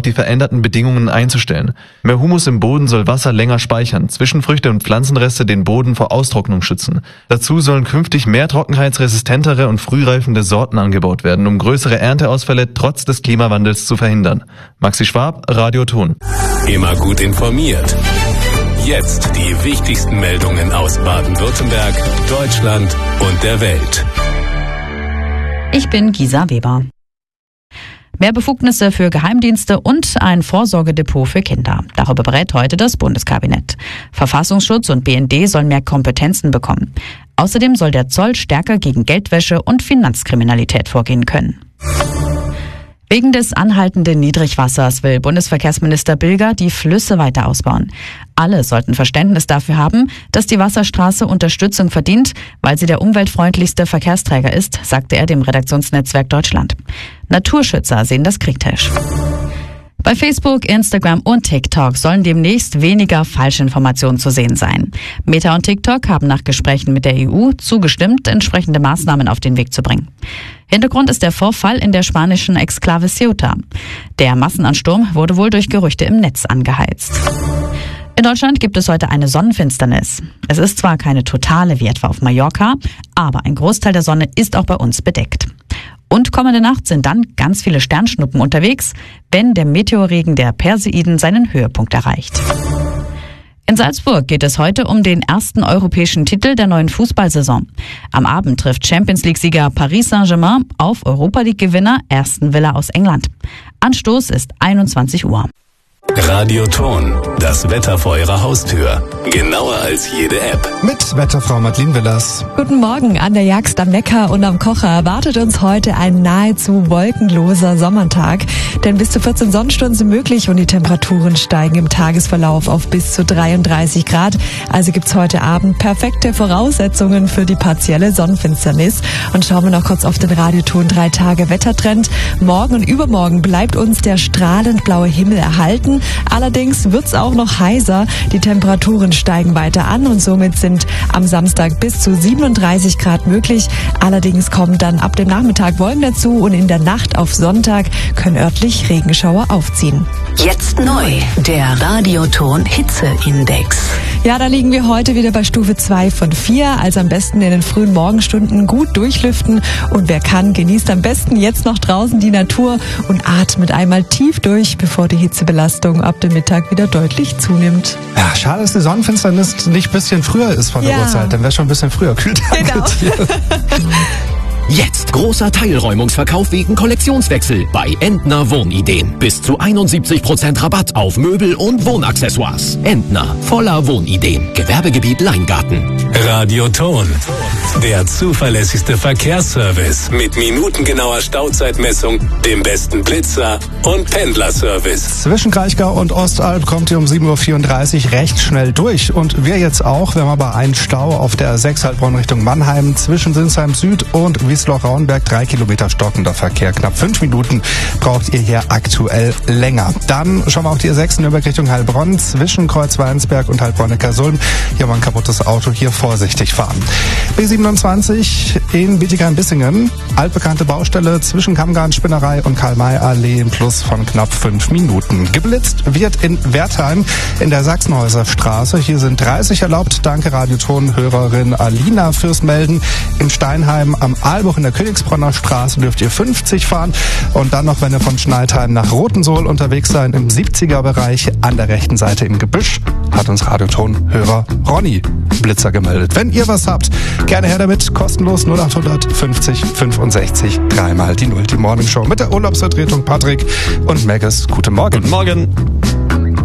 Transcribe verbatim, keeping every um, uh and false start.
die veränderten Bedingungen einzustellen. Mehr Humus im Boden soll Wasser länger speichern, Zwischenfrüchte und Pflanzenreste den Boden vor Austrocknung schützen. Dazu sollen künftig mehr trockenheitsresistentere und frühreifende Sorten angebaut werden, um größere Ernteausfälle trotz des Klimawandels zu verhindern. Maxi Schwab, Radio Ton. Immer gut informiert. Jetzt die wichtigsten Meldungen aus Baden-Württemberg, Deutschland und der Welt. Ich bin Gisa Weber. Mehr Befugnisse für Geheimdienste und ein Vorsorgedepot für Kinder. Darüber berät heute das Bundeskabinett. Verfassungsschutz und B N D sollen mehr Kompetenzen bekommen. Außerdem soll der Zoll stärker gegen Geldwäsche und Finanzkriminalität vorgehen können. Wegen des anhaltenden Niedrigwassers will Bundesverkehrsminister Bilger die Flüsse weiter ausbauen. Alle sollten Verständnis dafür haben, dass die Wasserstraße Unterstützung verdient, weil sie der umweltfreundlichste Verkehrsträger ist, sagte er dem Redaktionsnetzwerk Deutschland. Naturschützer sehen das kritisch. Bei Facebook, Instagram und TikTok sollen demnächst weniger Falschinformationen zu sehen sein. Meta und TikTok haben nach Gesprächen mit der E U zugestimmt, entsprechende Maßnahmen auf den Weg zu bringen. Hintergrund ist der Vorfall in der spanischen Exklave Ceuta. Der Massenansturm wurde wohl durch Gerüchte im Netz angeheizt. In Deutschland gibt es heute eine Sonnenfinsternis. Es ist zwar keine totale wie etwa auf Mallorca, aber ein Großteil der Sonne ist auch bei uns bedeckt. Und kommende Nacht sind dann ganz viele Sternschnuppen unterwegs, wenn der Meteorregen der Perseiden seinen Höhepunkt erreicht. In Salzburg geht es heute um den ersten europäischen Titel der neuen Fußballsaison. Am Abend trifft Champions-League-Sieger Paris Saint-Germain auf Europa-League-Gewinner Aston Villa aus England. Anstoß ist einundzwanzig Uhr. Radio Ton, das Wetter vor Ihrer Haustür. Genauer als jede App. Mit Wetterfrau Madeleine Willers. Guten Morgen. An der Jagst am Neckar und am Kocher erwartet uns heute ein nahezu wolkenloser Sommertag. Denn bis zu vierzehn Sonnenstunden sind möglich und die Temperaturen steigen im Tagesverlauf auf bis zu dreiunddreißig Grad. Also gibt's heute Abend perfekte Voraussetzungen für die partielle Sonnenfinsternis. Und schauen wir noch kurz auf den Radioton drei Tage Wettertrend. Morgen und übermorgen bleibt uns der strahlend blaue Himmel erhalten. Allerdings wird's auch noch heißer. Die Temperaturen steigen weiter an und somit sind am Samstag bis zu siebenunddreißig Grad möglich. Allerdings kommen dann ab dem Nachmittag Wolken dazu und in der Nacht auf Sonntag können örtlich Regenschauer aufziehen. Jetzt neu, der Radioton Hitzeindex. Ja, da liegen wir heute wieder bei Stufe zwei von vier, also am besten in den frühen Morgenstunden gut durchlüften und wer kann, genießt am besten jetzt noch draußen die Natur und atmet einmal tief durch, bevor die Hitzebelastung ab dem Mittag wieder deutlich zunimmt. Ja, schade, dass die Sonnenfinsternis nicht ein bisschen früher ist von der Ja. Uhrzeit, dann wäre schon ein bisschen früher kühlt. Genau. Jetzt großer Teilräumungsverkauf wegen Kollektionswechsel bei Entner Wohnideen. Bis zu einundsiebzig Prozent Rabatt auf Möbel und Wohnaccessoires. Entner, voller Wohnideen. Gewerbegebiet Leingarten. Radio Ton, der zuverlässigste Verkehrsservice mit minutengenauer Stauzeitmessung, dem besten Blitzer und Pendlerservice. Zwischen Kraichgau und Ostalb kommt ihr um sieben Uhr vierunddreißig recht schnell durch. Und wir jetzt auch. Wir haben aber einen Stau auf der sechs Heilbronn Richtung Mannheim zwischen Sinsheim Süd und Wiesloch-Rauenberg. Drei Kilometer stockender Verkehr. Knapp fünf Minuten braucht ihr hier aktuell länger. Dann schauen wir auf die sechs Nürnberg Richtung Heilbronn zwischen Kreuzweinsberg und Heilbronn-Neckarsulm. Hier war ein kaputtes Auto. Hier vorsichtig fahren. B siebenundzwanzig in Bietigheim-Bissingen. Altbekannte Baustelle zwischen Kammgarn-Spinnerei und Karl-May-Allee im Plus von knapp fünf Minuten. Geblitzt wird in Wertheim in der Sachsenhäuser Straße. Hier sind dreißig erlaubt. Danke Radioton-Hörerin Alina fürs Melden. In Steinheim am Aalbuch in der Königsbronner Straße dürft ihr fünfzig fahren. Und dann noch, wenn ihr von Schneidheim nach Rotensohl unterwegs seid, im siebziger Bereich an der rechten Seite im Gebüsch, hat uns Radioton-Hörer Ronny Blitzer gemeldet. Wenn ihr was habt, gerne her damit. Kostenlos null acht fünfzig fünfundsechzig dreimal die Null. Die Morning Show mit der Urlaubsvertretung Patrick und Megas. Guten Morgen. Guten Morgen.